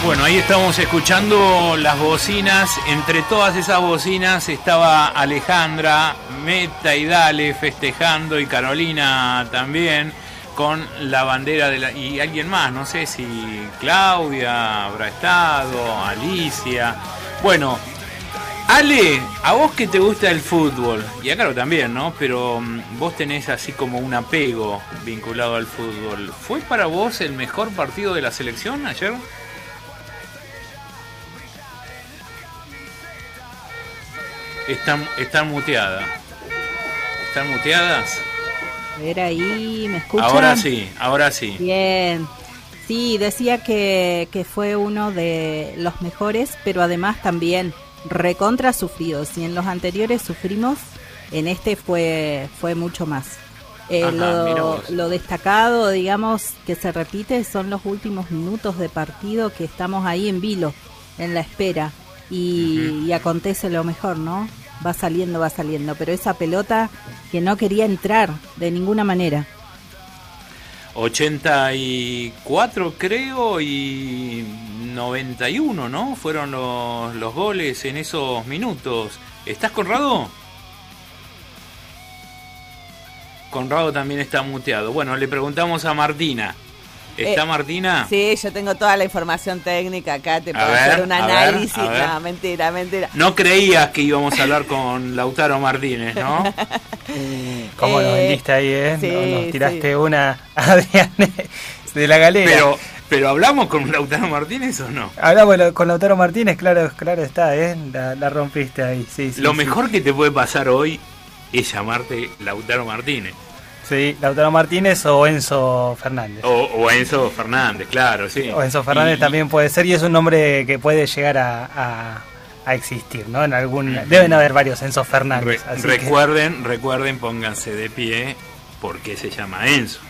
Bueno, ahí estamos escuchando las bocinas. Entre todas esas bocinas estaba Alejandra, Meta y Dale festejando, y Carolina también, con la bandera y alguien más, no sé si Claudia habrá estado, Alicia. Bueno, Ale, a vos que te gusta el fútbol, y a Caro también, ¿no? Pero vos tenés así como un apego vinculado al fútbol. ¿Fue para vos el mejor partido de la selección ayer? Están muteadas. ¿Están muteadas? A ver ahí, ¿me escuchan? Ahora sí. Bien. Sí, decía que fue uno de los mejores, pero además también recontra sufrido. Si en los anteriores sufrimos, en este fue mucho más. Lo destacado, digamos, que se repite son los últimos minutos de partido, que estamos ahí en vilo, en la espera. Y acontece lo mejor, ¿no? Va saliendo, pero esa pelota que no quería entrar de ninguna manera. 84 creo y 91, ¿no? Fueron los goles en esos minutos. ¿Estás, Conrado? Conrado también está muteado. Bueno, le preguntamos a Martina. ¿Está Martina? Sí, yo tengo toda la información técnica acá, te puedo hacer un análisis. No, mentira. No creías que íbamos a hablar con Lautaro Martínez, ¿no? ¿Cómo nos vendiste ahí, Sí, nos tiraste una, Adrián, de la galera. Pero ¿hablamos con Lautaro Martínez o no? Hablamos con Lautaro Martínez, claro está, la rompiste ahí. Sí, Lo mejor que te puede pasar hoy es llamarte Lautaro Martínez. Sí, Lautaro Martínez o Enzo Fernández. O Enzo Fernández, claro, sí. O Enzo Fernández también puede ser, y es un nombre que puede llegar a existir, ¿no? Deben haber varios Enzo Fernández. Recuerden, pónganse de pie, porque se llama Enzo.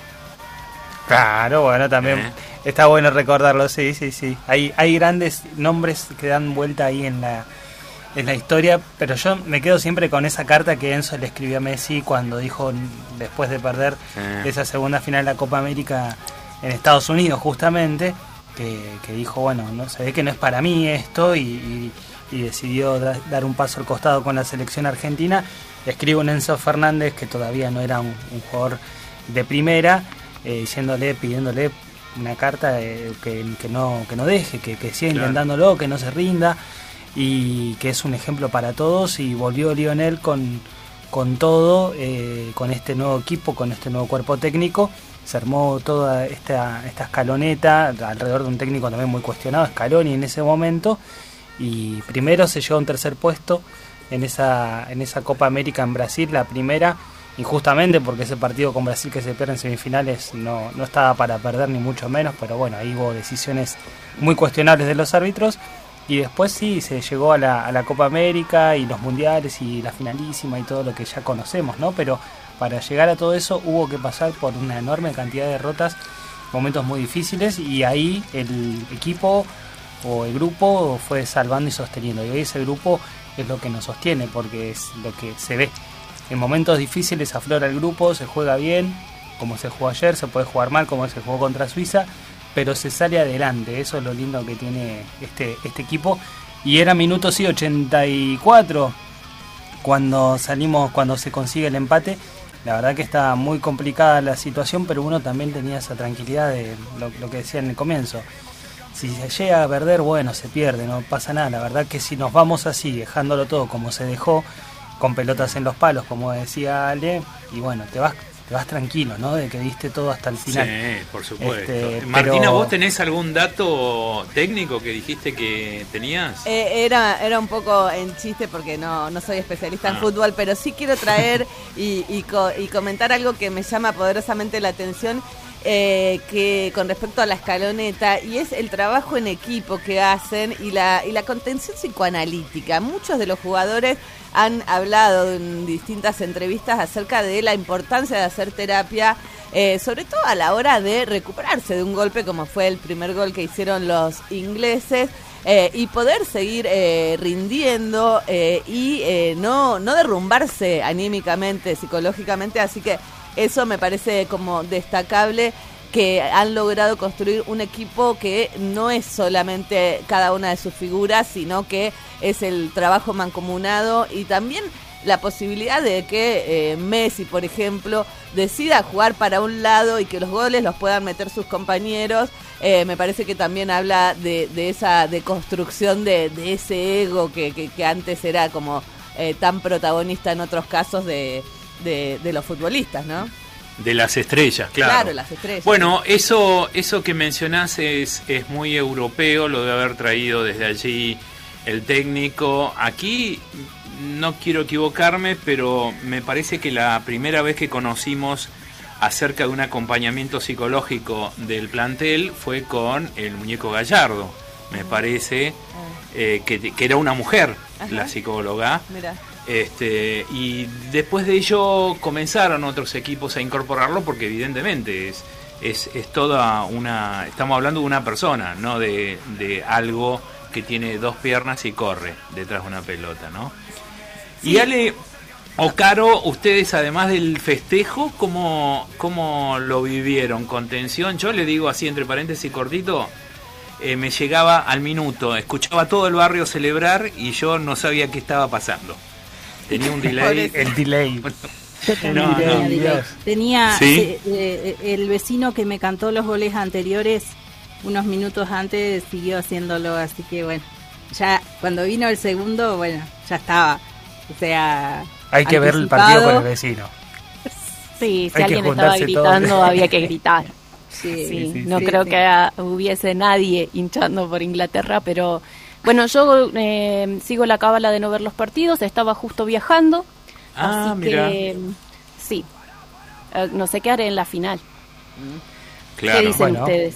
Claro, bueno, también está bueno recordarlo, sí. Hay grandes nombres que dan vuelta ahí en la historia, pero yo me quedo siempre con esa carta que Enzo le escribió a Messi cuando dijo, después de perder esa segunda final de la Copa América en Estados Unidos justamente, que dijo, bueno, no se ve que no es para mí esto, y decidió dar un paso al costado con la selección argentina. Le escribe un Enzo Fernández que todavía no era un jugador de primera, pidiéndole una carta que no deje, que siga intentándolo, que no se rinda, y que es un ejemplo para todos. Y volvió Lionel con todo, con este nuevo equipo, con este nuevo cuerpo técnico. Se armó toda esta escaloneta alrededor de un técnico también muy cuestionado, Scaloni, en ese momento, y primero se llegó a un tercer puesto en esa Copa América en Brasil, la primera, injustamente, porque ese partido con Brasil que se pierde en semifinales no estaba para perder, ni mucho menos, pero bueno, ahí hubo decisiones muy cuestionables de los árbitros. Y después sí, se llegó a la Copa América y los mundiales y la finalísima y todo lo que ya conocemos, ¿no? Pero para llegar a todo eso hubo que pasar por una enorme cantidad de derrotas, momentos muy difíciles, y ahí el equipo o el grupo fue salvando y sosteniendo. Y hoy ese grupo es lo que nos sostiene, porque es lo que se ve. En momentos difíciles aflora el grupo, se juega bien, como se jugó ayer, se puede jugar mal, como se jugó contra Suiza, pero se sale adelante. Eso es lo lindo que tiene este equipo. Y era minuto 84 cuando se consigue el empate. La verdad que estaba muy complicada la situación, pero uno también tenía esa tranquilidad de lo que decía en el comienzo. Si se llega a perder, bueno, se pierde, no pasa nada. La verdad que si nos vamos así, dejándolo todo como se dejó, con pelotas en los palos, como decía Ale, y bueno, te vas tranquilo, ¿no? De que diste todo hasta el final. Sí, por supuesto. Martina, ¿vos tenés algún dato técnico que dijiste que tenías? Era un poco en chiste, porque no soy especialista en fútbol, pero sí quiero traer y comentar algo que me llama poderosamente la atención, que con respecto a la escaloneta, y es el trabajo en equipo que hacen y la contención psicoanalítica. Muchos de los jugadores han hablado en distintas entrevistas acerca de la importancia de hacer terapia, sobre todo a la hora de recuperarse de un golpe como fue el primer gol que hicieron los ingleses, y poder seguir rindiendo, y no derrumbarse anímicamente, psicológicamente. Así que eso me parece como destacable, que han logrado construir un equipo que no es solamente cada una de sus figuras, sino que es el trabajo mancomunado y también la posibilidad de que Messi, por ejemplo, decida jugar para un lado y que los goles los puedan meter sus compañeros. Me parece que también habla de esa deconstrucción de ese ego que antes era como tan protagonista en otros casos de los futbolistas, ¿no? De las estrellas, claro. Claro, las estrellas. Bueno, eso que mencionás es muy europeo, lo de haber traído desde allí el técnico. Aquí no quiero equivocarme, pero me parece que la primera vez que conocimos acerca de un acompañamiento psicológico del plantel fue con el muñeco Gallardo, me parece, que era una mujer. Ajá. La psicóloga. Mirá. Y después de ello comenzaron otros equipos a incorporarlo porque evidentemente es toda una... Estamos hablando de una persona, no de algo que tiene dos piernas y corre detrás de una pelota, ¿no? Sí. Y Ale o Caro, ustedes además del festejo, ¿cómo lo vivieron? ¿Con tensión? Yo le digo así entre paréntesis cortito, me llegaba al minuto, escuchaba todo el barrio celebrar y yo no sabía qué estaba pasando. Tenía un delay. El delay. Yo también tenía delay. Tenía ¿sí? El vecino que me cantó los goles anteriores, unos minutos antes siguió haciéndolo, así que bueno, ya cuando vino el segundo, bueno, ya estaba. O sea, hay que ver el partido con el vecino. Sí, si alguien estaba gritando, había que gritar. Sí, no creo que hubiese nadie hinchando por Inglaterra, pero bueno, yo sigo la cábala de no ver los partidos, estaba justo viajando, así mira. Que sí, no sé qué haré en la final. Claro. ¿Qué dicen ustedes?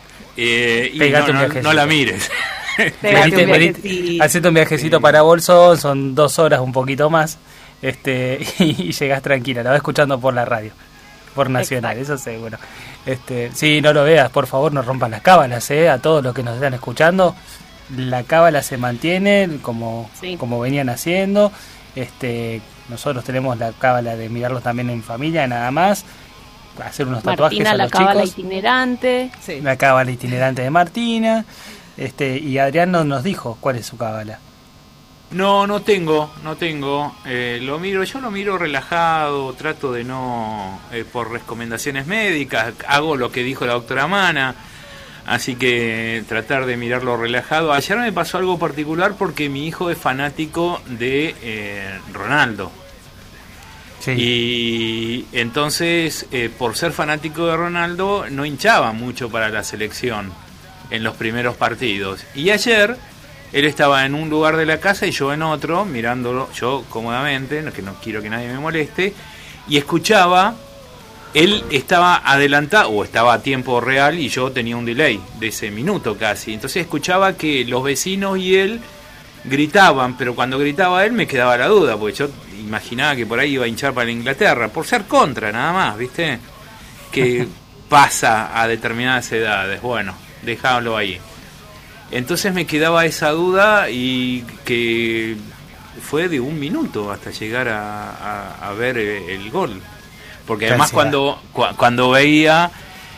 Y no la mires. Hacete un viajecito para Bolsón, son 2 horas, un poquito más, y llegás tranquila, la vas escuchando por la radio, por Nacional. Exacto. Eso seguro. Sí, no lo veas, por favor, no rompan las cábalas, a todos los que nos están escuchando. La cábala se mantiene como venían haciendo. Nosotros tenemos la cábala de mirarlos también en familia, nada más. Hacer unos tatuajes Martina, a los chicos. La cábala itinerante. Sí. La cábala itinerante de Martina. Y Adrián nos dijo cuál es su cábala. No tengo. Lo miro relajado, trato de no, por recomendaciones médicas, hago lo que dijo la doctora Mana, así que tratar de mirarlo relajado. Ayer me pasó algo particular porque mi hijo es fanático de Ronaldo. Sí. Y entonces, por ser fanático de Ronaldo, no hinchaba mucho para la selección en los primeros partidos. Y ayer él estaba en un lugar de la casa y yo en otro, mirándolo yo cómodamente, que no quiero que nadie me moleste, y escuchaba, él estaba adelantado, o estaba a tiempo real, y yo tenía un delay de ese minuto casi. Entonces escuchaba que los vecinos y él gritaban, pero cuando gritaba él me quedaba la duda, porque yo imaginaba que por ahí iba a hinchar para Inglaterra, por ser contra nada más, ¿viste? Que pasa a determinadas edades. Bueno, dejámoslo ahí. Entonces me quedaba esa duda y que fue de 1 minuto hasta llegar a ver el gol. Porque además cuando veía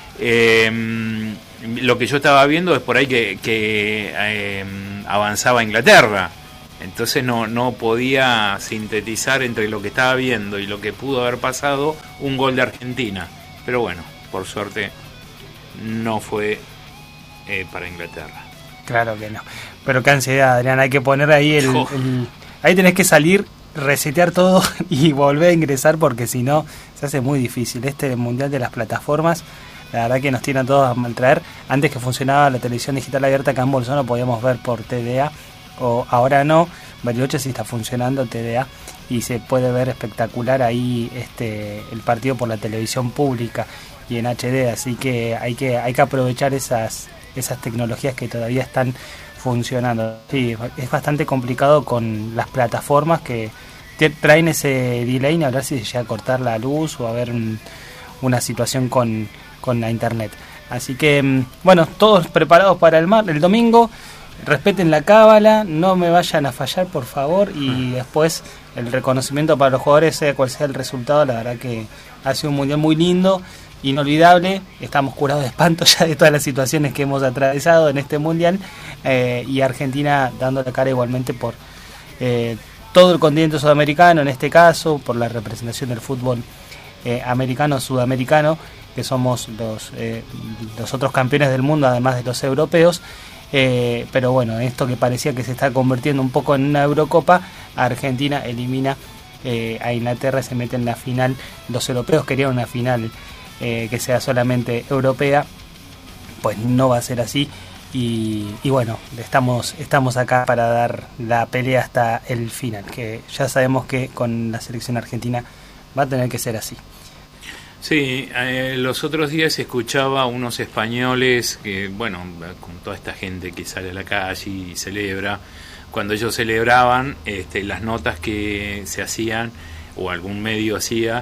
lo que yo estaba viendo es por ahí que avanzaba Inglaterra. Entonces no podía sintetizar entre lo que estaba viendo y lo que pudo haber pasado un gol de Argentina. Pero bueno, por suerte no fue para Inglaterra. Claro que no. Pero qué ansiedad, Adrián, hay que poner ahí ahí tenés que salir, resetear todo y volver a ingresar porque si no se hace muy difícil. Mundial de las plataformas, la verdad que nos tiran todos a maltraer. Antes que funcionaba la televisión digital abierta acá en Bolsón, lo podíamos ver por TDA, o ahora no. Bariloche sí está funcionando TDA y se puede ver espectacular ahí el partido por la televisión pública y en HD, así que hay que aprovechar esas tecnologías que todavía están funcionando. Sí, es bastante complicado con las plataformas que traen ese delay, a ver si se llega a cortar la luz o a haber una situación con la internet. Así que, bueno, todos preparados para el domingo. Respeten la cábala, no me vayan a fallar, por favor, y después el reconocimiento para los jugadores, sea cual sea el resultado. La verdad que ha sido un mundial muy lindo, inolvidable. Estamos curados de espanto ya de todas las situaciones que hemos atravesado en este mundial, y Argentina dando la cara igualmente por todo el continente sudamericano, en este caso por la representación del fútbol americano, sudamericano, que somos los otros campeones del mundo, además de los europeos. Pero bueno, esto que parecía que se está convirtiendo un poco en una Eurocopa, Argentina elimina a Inglaterra y se mete en la final. Los europeos querían una final que sea solamente europea, pues no va a ser así. Y bueno, estamos acá para dar la pelea hasta el final, que ya sabemos que con la selección argentina va a tener que ser así. Sí, los otros días escuchaba a unos españoles que, bueno, con toda esta gente que sale a la calle y celebra, cuando ellos celebraban, las notas que se hacían, o algún medio hacía,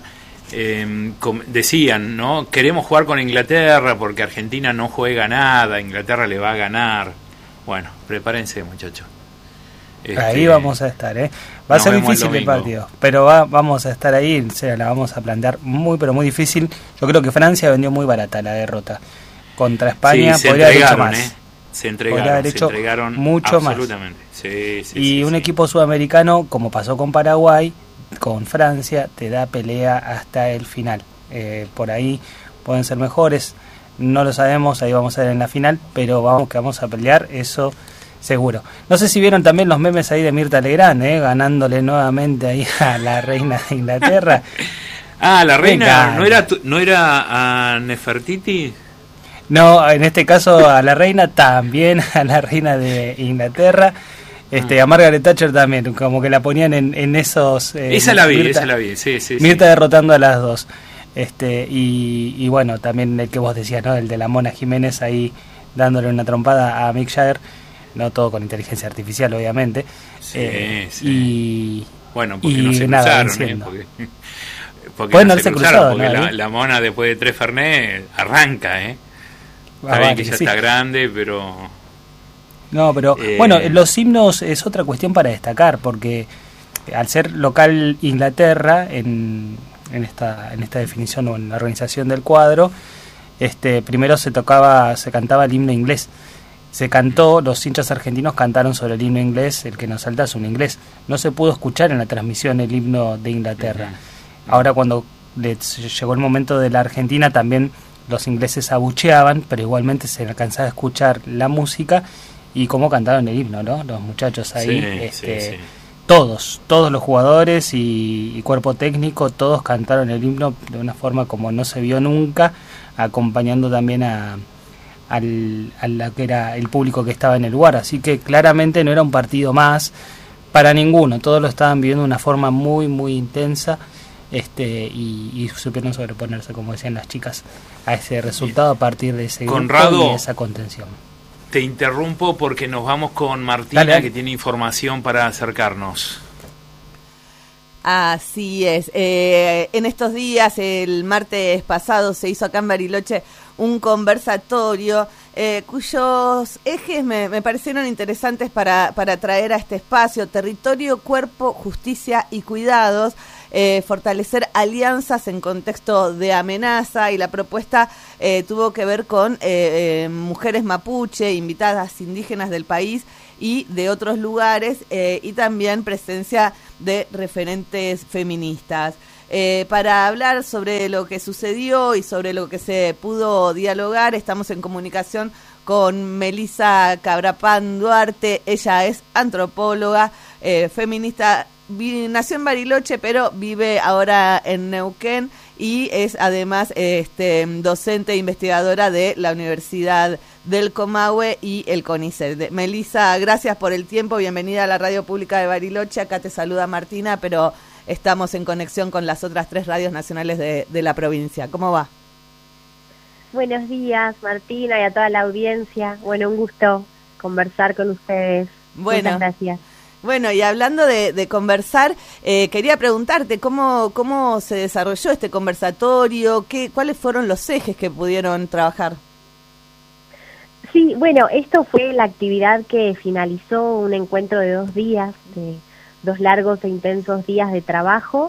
decían, ¿no? Queremos jugar con Inglaterra porque Argentina no juega nada, Inglaterra le va a ganar. Bueno, prepárense, muchachos. Ahí vamos a estar, va a ser difícil el partido, pero vamos a estar ahí, la vamos a plantear muy pero muy difícil. Yo creo que Francia vendió muy barata la derrota contra España, sí, podría haber hecho más. Se entregaron mucho absolutamente más. Sí, un equipo sudamericano, como pasó con Paraguay, con Francia, te da pelea hasta el final. Por ahí pueden ser mejores, no lo sabemos, ahí vamos a ver en la final, pero vamos a pelear, eso seguro. No sé si vieron también los memes ahí de Mirta Legrand, ganándole nuevamente ahí a la reina de Inglaterra. La reina, ¿no era a Nefertiti? No, en este caso a la reina, también a la reina de Inglaterra, a Margaret Thatcher también, como que la ponían en esos... esa la vi, sí. Mirta derrotando a las dos. Y bueno, también el que vos decías, ¿no? El de la Mona Jiménez ahí dándole una trompada a Mick Jagger. No todo con inteligencia artificial, obviamente. Sí. Y bueno, porque no se cruzaron, porque bueno, no se cruzaron, porque la Mona después de 3 Fernet arranca, Está bien que ya está grande, pero... No, pero bueno, los himnos es otra cuestión para destacar, porque al ser local Inglaterra, en esta definición o en la organización del cuadro, primero se cantaba el himno inglés. Se cantó, los hinchas argentinos cantaron sobre el himno inglés, el que nos salta es un inglés. No se pudo escuchar en la transmisión el himno de Inglaterra. Ahora cuando llegó el momento de la Argentina, también los ingleses abucheaban, pero igualmente se alcanzaba a escuchar la música y cómo cantaron el himno, ¿no? Los muchachos ahí, sí. Todos los jugadores y cuerpo técnico, todos cantaron el himno de una forma como no se vio nunca, acompañando también a la que era el público que estaba en el lugar. Así que claramente no era un partido más para ninguno, todos lo estaban viviendo de una forma muy muy intensa, y supieron sobreponerse, como decían las chicas, a ese resultado a partir de ese Conrado, grupo y de esa contención. Te interrumpo porque nos vamos con Martina, Dale. Que tiene información para acercarnos. Así es. En estos días, el martes pasado, se hizo acá en Bariloche un conversatorio cuyos ejes me parecieron interesantes para traer a este espacio: territorio, cuerpo, justicia y cuidados. Fortalecer alianzas en contexto de amenaza, y la propuesta tuvo que ver con mujeres mapuche, invitadas indígenas del país y de otros lugares, y también presencia de referentes feministas. Para hablar sobre lo que sucedió y sobre lo que se pudo dialogar, estamos en comunicación con Melissa Cabrapán Duarte. Ella es antropóloga, feminista, nació en Bariloche pero vive ahora en Neuquén, y es además docente e investigadora de la Universidad del Comahue y el CONICET. Melissa, gracias por el tiempo, bienvenida a la Radio Pública de Bariloche. Acá te saluda Martina, pero estamos en conexión con las otras 3 radios nacionales de la provincia. ¿Cómo va? Buenos días, Martina, y a toda la audiencia. Bueno, un gusto conversar con ustedes. Bueno, muchas gracias. Bueno, y hablando de conversar, quería preguntarte cómo se desarrolló este conversatorio, cuáles fueron los ejes que pudieron trabajar. Sí, bueno, esto fue la actividad que finalizó un encuentro de 2 días, de 2 largos e intensos días de trabajo,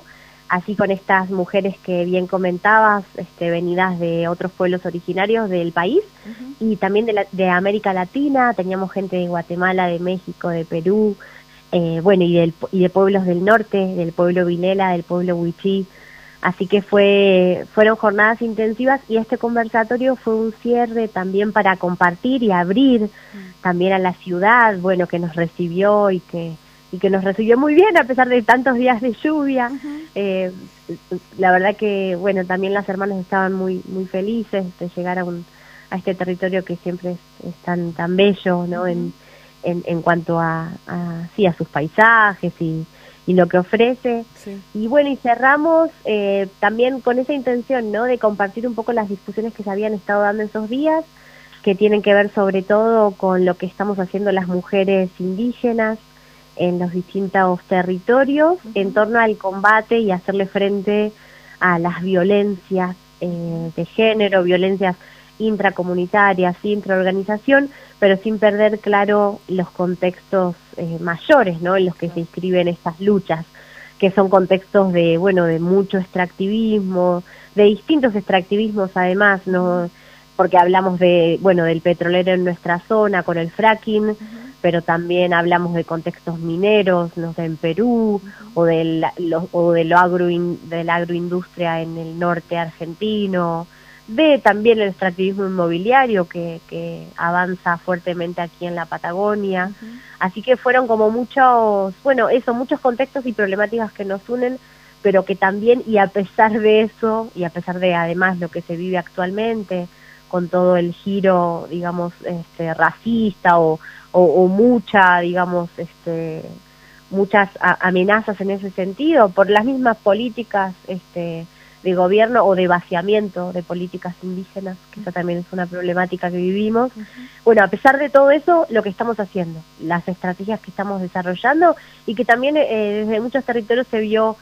así con estas mujeres que bien comentabas, venidas de otros pueblos originarios del país y también de América Latina. Teníamos gente de Guatemala, de México, de Perú, bueno, y de pueblos del norte, del pueblo Vilela, del pueblo Huichí. Así que fueron jornadas intensivas y este conversatorio fue un cierre también para compartir y abrir también a la ciudad, bueno, que nos recibió y que nos recibió muy bien a pesar de tantos días de lluvia. La verdad que, bueno, también las hermanas estaban muy muy felices de llegar a este territorio que siempre es tan bello, ¿no? En cuanto a sus paisajes y lo que ofrece. Sí. Y bueno, y cerramos también con esa intención, ¿no? De compartir un poco las discusiones que se habían estado dando esos días, que tienen que ver sobre todo con lo que estamos haciendo las mujeres indígenas en los distintos territorios en torno al combate y hacerle frente a las violencias de género, violencias intracomunitarias, intraorganización, pero sin perder claro los contextos mayores, ¿no? En los que se inscriben estas luchas, que son contextos de mucho extractivismo, de distintos extractivismos además, ¿no? Porque hablamos del petrolero en nuestra zona con el fracking, pero también hablamos de contextos mineros, no sé, en Perú, o de la agroindustria en el norte argentino, de también el extractivismo inmobiliario que avanza fuertemente aquí en la Patagonia. Así que fueron como muchos contextos y problemáticas que nos unen, pero que también, y a pesar de eso, y a pesar de además lo que se vive actualmente, con todo el giro, digamos, racista o mucha, digamos, muchas amenazas en ese sentido, por las mismas políticas de gobierno o de vaciamiento de políticas indígenas, que eso también es una problemática que vivimos. Bueno, a pesar de todo eso, lo que estamos haciendo, las estrategias que estamos desarrollando, y que también desde muchos territorios se vio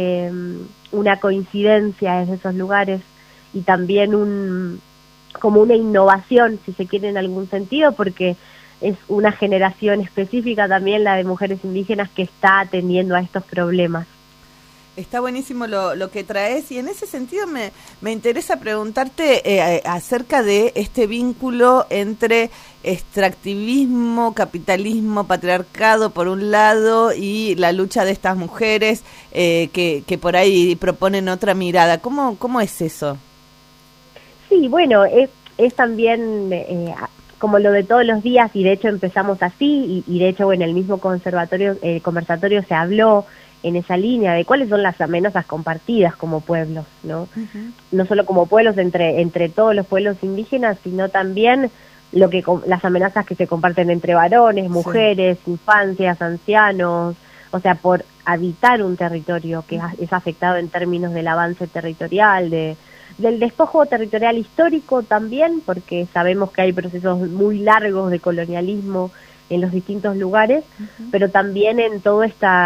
una coincidencia desde esos lugares, y también como una innovación, si se quiere, en algún sentido, porque es una generación específica también, la de mujeres indígenas, que está atendiendo a estos problemas. Está buenísimo lo que traes, y en ese sentido me interesa preguntarte acerca de este vínculo entre extractivismo, capitalismo, patriarcado por un lado, y la lucha de estas mujeres que por ahí proponen otra mirada. ¿Cómo es eso? Sí, bueno, es también como lo de todos los días, y de hecho empezamos así, y de hecho en el mismo conversatorio se habló en esa línea de cuáles son las amenazas compartidas como pueblos, ¿no? No solo como pueblos entre todos los pueblos indígenas, sino también las amenazas que se comparten entre varones, mujeres, infancias, ancianos, o sea, por habitar un territorio que es afectado en términos del avance territorial, del despojo territorial histórico también, porque sabemos que hay procesos muy largos de colonialismo en los distintos lugares, pero también en todo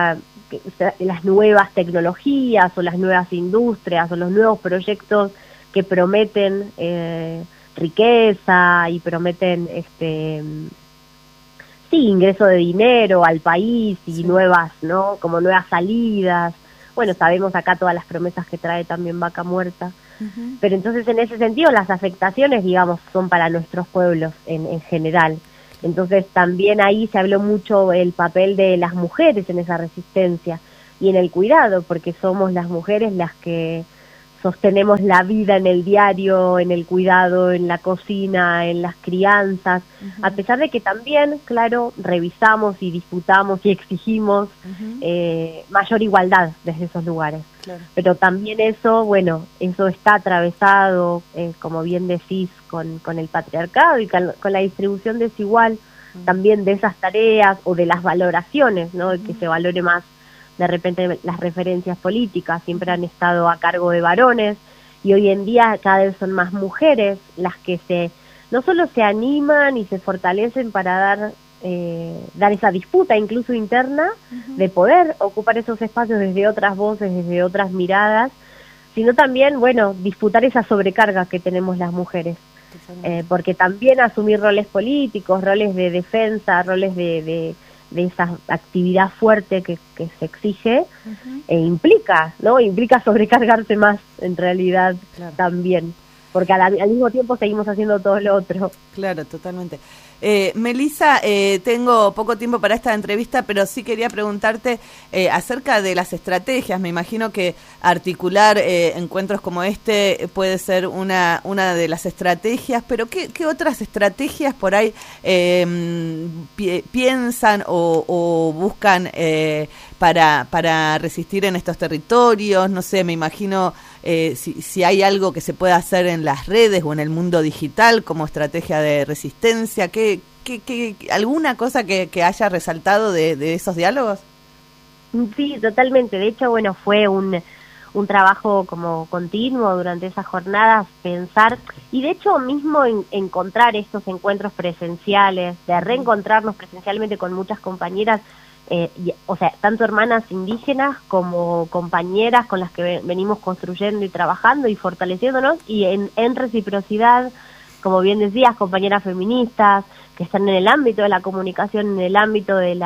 las nuevas tecnologías o las nuevas industrias o los nuevos proyectos que prometen riqueza y prometen ingreso de dinero al país y nuevas, ¿no? Como nuevas salidas. Bueno, sabemos acá todas las promesas que trae también Vaca Muerta. Pero entonces en ese sentido las afectaciones, digamos, son para nuestros pueblos en general. Entonces también ahí se habló mucho el papel de las mujeres en esa resistencia y en el cuidado, porque somos las mujeres las que sostenemos la vida en el diario, en el cuidado, en la cocina, en las crianzas, a pesar de que también, claro, revisamos y disputamos y exigimos mayor igualdad desde esos lugares. Claro. Pero también eso está atravesado, como bien decís, con el patriarcado y con la distribución desigual también de esas tareas o de las valoraciones, ¿no? Que se valore más de repente las referencias políticas, siempre han estado a cargo de varones, y hoy en día cada vez son más mujeres las que no solo se animan y se fortalecen para dar esa disputa incluso interna de poder ocupar esos espacios desde otras voces, desde otras miradas, sino también, disputar esa sobrecarga que tenemos las mujeres, porque también asumir roles políticos, roles de defensa, roles de esa actividad fuerte que se exige, implica sobrecargarse más en realidad, claro, también, porque al mismo tiempo seguimos haciendo todo lo otro. Claro, totalmente. Melissa, tengo poco tiempo para esta entrevista, pero sí quería preguntarte acerca de las estrategias. Me imagino que articular encuentros como este puede ser una de las estrategias, pero ¿qué otras estrategias por ahí piensan o buscan para resistir en estos territorios? No sé, me imagino si hay algo que se pueda hacer en las redes o en el mundo digital como estrategia de resistencia. ¿Alguna cosa que haya resaltado de esos diálogos? Sí, totalmente. De hecho, bueno, fue un trabajo como continuo durante esas jornadas, pensar, y de hecho mismo encontrar estos encuentros presenciales, de reencontrarnos presencialmente con muchas compañeras, o sea, tanto hermanas indígenas como compañeras con las que venimos construyendo y trabajando y fortaleciéndonos, y en reciprocidad, como bien decías, compañeras feministas que están en el ámbito de la comunicación, en el ámbito del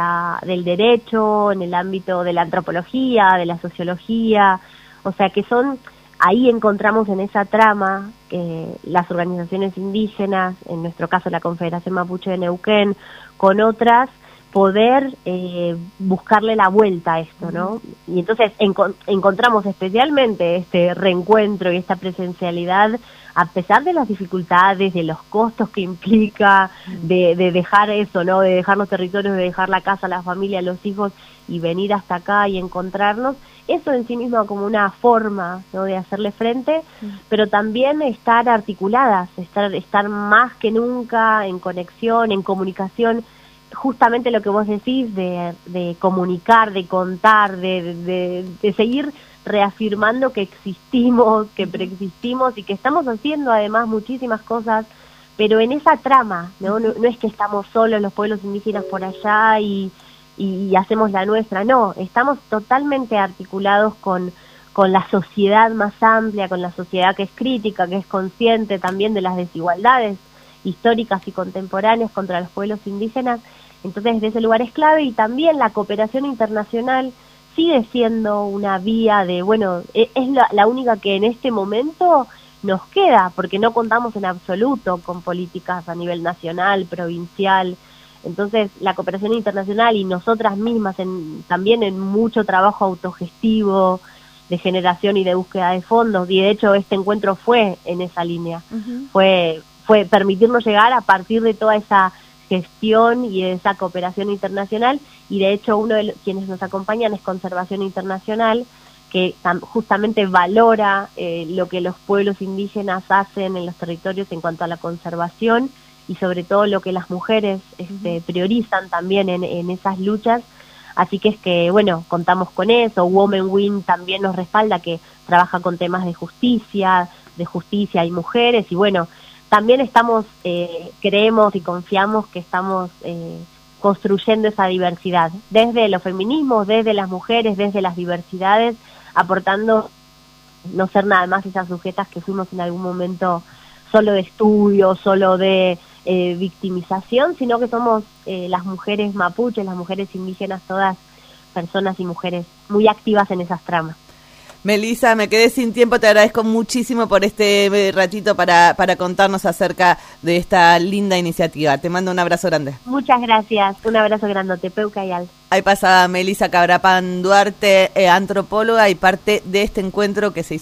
derecho, en el ámbito de la antropología, de la sociología, o sea que ahí encontramos en esa trama las organizaciones indígenas, en nuestro caso la Confederación Mapuche de Neuquén, con otras, poder buscarle la vuelta a esto, ¿no? Y entonces encontramos especialmente este reencuentro y esta presencialidad, a pesar de las dificultades, de los costos que implica, de dejar eso, ¿no? De dejar los territorios, de dejar la casa, la familia, los hijos, y venir hasta acá y encontrarnos. Eso en sí mismo como una forma, ¿no?, de hacerle frente, pero también estar articuladas, estar más que nunca en conexión, en comunicación, justamente lo que vos decís de comunicar, de contar, de seguir reafirmando que existimos, que preexistimos y que estamos haciendo además muchísimas cosas, pero en esa trama, no es que estamos solos los pueblos indígenas por allá y hacemos la nuestra, no, estamos totalmente articulados con la sociedad más amplia, con la sociedad que es crítica, que es consciente también de las desigualdades históricas y contemporáneas contra los pueblos indígenas. Entonces desde ese lugar es clave, y también la cooperación internacional sigue siendo una vía de, bueno, es la única que en este momento nos queda, porque no contamos en absoluto con políticas a nivel nacional, provincial. Entonces la cooperación internacional y nosotras mismas también en mucho trabajo autogestivo de generación y de búsqueda de fondos, y de hecho este encuentro fue en esa línea, fue permitirnos llegar a partir de toda esa gestión y de esa cooperación internacional, y de hecho uno de quienes nos acompañan es Conservación Internacional, que justamente valora lo que los pueblos indígenas hacen en los territorios en cuanto a la conservación, y sobre todo lo que las mujeres priorizan también en esas luchas. Así que es que, bueno, contamos con eso. Women Win también nos respalda, que trabaja con temas de justicia y mujeres, y bueno, también estamos, creemos y confiamos que estamos construyendo esa diversidad, desde los feminismos, desde las mujeres, desde las diversidades, aportando no ser nada más esas sujetas que fuimos en algún momento solo de estudio, solo de victimización, sino que somos las mujeres mapuches, las mujeres indígenas, todas personas y mujeres muy activas en esas tramas. Melissa, me quedé sin tiempo, te agradezco muchísimo por este ratito para contarnos acerca de esta linda iniciativa. Te mando un abrazo grande. Muchas gracias, un abrazo grandote, Peucayal. Ahí pasaba Melissa Cabrapán Duarte, antropóloga y parte de este encuentro que se hizo